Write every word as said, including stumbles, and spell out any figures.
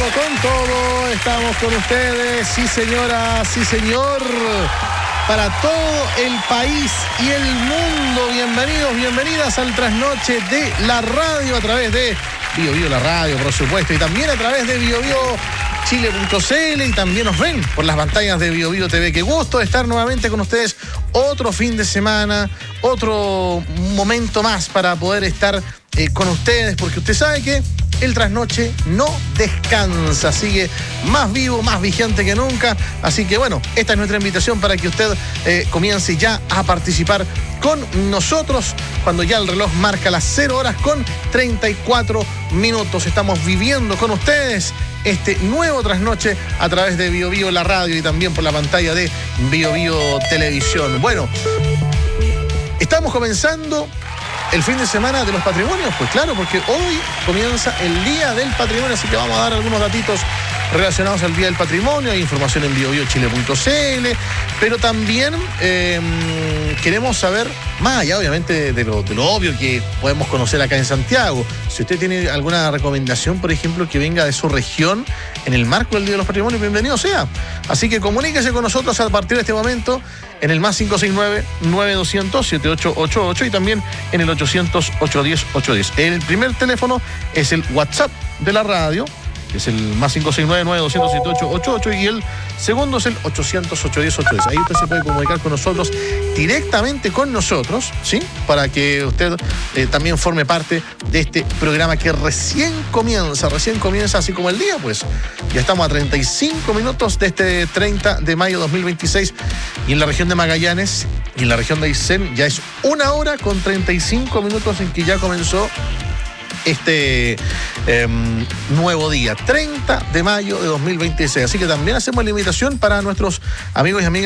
con todo, estamos con ustedes, sí señora, sí señor, para todo el país y el mundo. Bienvenidos, bienvenidas al trasnoche de la radio a través de Bio Bio la radio, por supuesto, y también a través de Bio Bio Chile punto c l, y también nos ven por las pantallas de Bio Bio T V. Qué gusto estar nuevamente con ustedes otro fin de semana, otro momento más para poder estar eh, con ustedes, porque usted sabe que el trasnoche no descansa, sigue más vivo, más vigente que nunca. Así que bueno, esta es nuestra invitación para que usted eh, comience ya a participar con nosotros cuando ya el reloj marca las cero horas con treinta y cuatro minutos. Estamos viviendo con ustedes este nuevo trasnoche a través de Bio Bio la radio y también por la pantalla de Bio Bio Televisión. Bueno, estamos comenzando el fin de semana de los patrimonios, pues claro, porque hoy comienza el Día del Patrimonio, así que vamos a dar algunos datitos relacionados al Día del Patrimonio. Hay información en Bio Bio Chile punto c l, pero también eh, queremos saber, más allá obviamente de lo, de lo obvio que podemos conocer acá en Santiago, si usted tiene alguna recomendación, por ejemplo, que venga de su región en el marco del Día de los Patrimonios, bienvenido sea. Así que comuníquese con nosotros a partir de este momento en el más cinco seis nueve, nueve dos cero cero, siete ocho ocho ocho y también en el ochocientos, ochocientos diez, ochocientos diez. El primer teléfono es el WhatsApp de la radio, que es el más cinco seis nueve, nueve dos cero cero, siete ocho ocho ocho, y el segundo es el ochocientos, ochocientos diez, ochocientos diez. Ahí usted se puede comunicar con nosotros, directamente con nosotros, ¿sí? Para que usted eh, también forme parte de este programa que recién comienza, recién comienza, así como el día, pues. Ya estamos a treinta y cinco minutos de este treinta de mayo de dos mil veintiséis, y en la región de Magallanes y en la región de Aysén ya es una hora con treinta y cinco minutos en que ya comenzó este eh, nuevo día, treinta de mayo de dos mil veintiséis. Así que también hacemos la invitación para nuestros amigos y amigas